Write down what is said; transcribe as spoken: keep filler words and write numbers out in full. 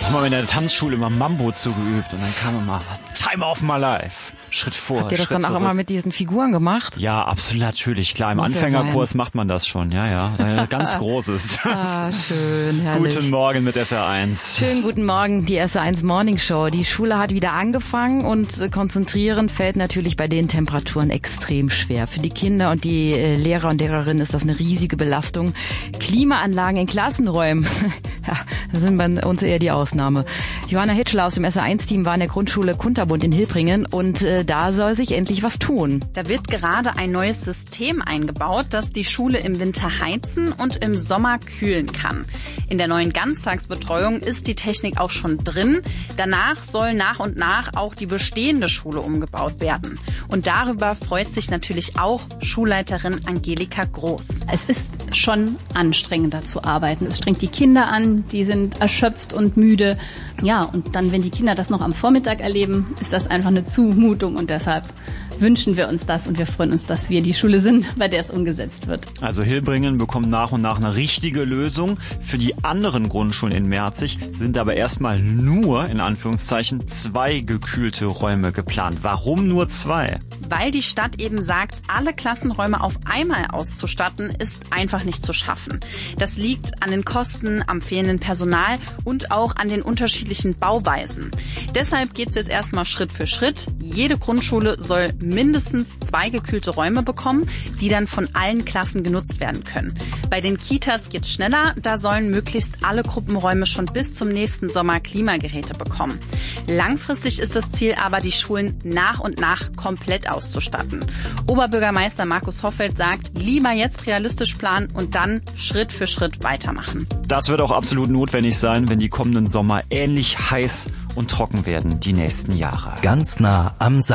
haben wir in der Tanzschule immer Mambo zugeübt und dann kam immer Time of my life. Schritt vor, Habt ihr das Schritt dann auch zurück. immer mit diesen Figuren gemacht? Ja, absolut, natürlich. Klar, im Muss ja Anfängerkurs sein. macht man das schon. Ja, ja. Ganz groß ist das. Ah, schön, herrlich. Guten Morgen mit S R eins. Schönen guten Morgen, die S R eins Morning Show. Die Schule hat wieder angefangen und äh, konzentrieren fällt natürlich bei den Temperaturen extrem schwer. Für die Kinder und die äh, Lehrer und Lehrerinnen ist das eine riesige Belastung. Klimaanlagen in Klassenräumen, ja, das sind bei uns eher die Ausnahme. Johanna Hitschler aus dem S R eins Team war in der Grundschule Kunterbund in Hilbringen und äh, da soll sich endlich was tun. Da wird gerade ein neues System eingebaut, das die Schule im Winter heizen und im Sommer kühlen kann. In der neuen Ganztagsbetreuung ist die Technik auch schon drin. Danach soll nach und nach auch die bestehende Schule umgebaut werden. Und darüber freut sich natürlich auch Schulleiterin Angelika Groß. Es ist schon anstrengender zu arbeiten. Es strengt die Kinder an, die sind erschöpft und müde. Ja, und dann, wenn die Kinder das noch am Vormittag erleben, ist das einfach eine Zumutung und deshalb wünschen wir uns das und wir freuen uns, dass wir die Schule sind, bei der es umgesetzt wird. Also Hilbringen bekommt nach und nach eine richtige Lösung. Für die anderen Grundschulen in Merzig sind aber erstmal nur, in Anführungszeichen, zwei gekühlte Räume geplant. Warum nur zwei? Weil die Stadt eben sagt, alle Klassenräume auf einmal auszustatten, ist einfach nicht zu schaffen. Das liegt an den Kosten, am fehlenden Personal und auch an den unterschiedlichen Bauweisen. Deshalb geht es jetzt erstmal Schritt für Schritt. Jede Grundschule soll mindestens zwei gekühlte Räume bekommen, die dann von allen Klassen genutzt werden können. Bei den Kitas geht's schneller, da sollen möglichst alle Gruppenräume schon bis zum nächsten Sommer Klimageräte bekommen. Langfristig ist das Ziel aber, die Schulen nach und nach komplett auszustatten. Oberbürgermeister Markus Hoffeld sagt, lieber jetzt realistisch planen und dann Schritt für Schritt weitermachen. Das wird auch absolut notwendig sein, wenn die kommenden Sommer ähnlich heiß und trocken werden, die nächsten Jahre. Ganz nah am Sachsen.